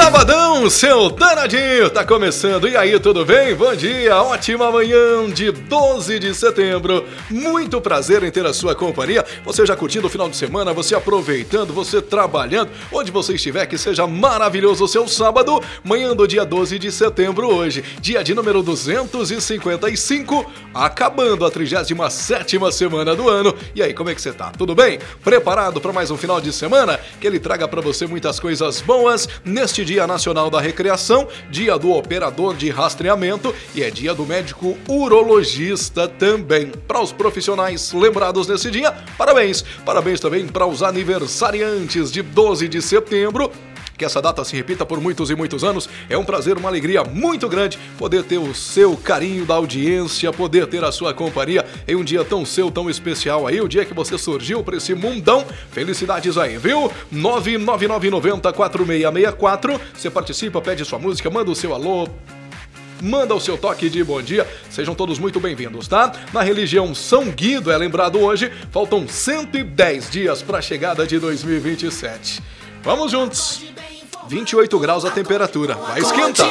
Sabadão, seu danadinho, tá começando. E aí, tudo bem? Bom dia, ótima manhã de 12 de setembro. Muito prazer em ter a sua companhia. Você já curtindo o final de semana, você aproveitando, você trabalhando, onde você estiver, que seja maravilhoso o seu sábado. Manhã do dia 12 de setembro hoje, dia de número 255, acabando a 37ª semana do ano. E aí, como é que você tá? Tudo bem? Preparado para mais um final de semana? Que ele traga para você muitas coisas boas neste Dia Nacional da Recreação, dia do operador de rastreamento e é dia do médico urologista também. Para os profissionais lembrados nesse dia, parabéns! Parabéns também para os aniversariantes de 12 de setembro. Que essa data se repita por muitos e muitos anos. É um prazer, uma alegria muito grande poder ter o seu carinho da audiência, poder ter a sua companhia em um dia tão seu, tão especial aí, o dia que você surgiu para esse mundão. Felicidades aí, viu? 999904664. Você participa, pede sua música, manda o seu alô, manda o seu toque de bom dia, sejam todos muito bem-vindos, tá? Na religião São Guido é lembrado hoje, faltam 110 dias para a chegada de 2027. Vamos juntos! 28 graus a temperatura, vai esquentar!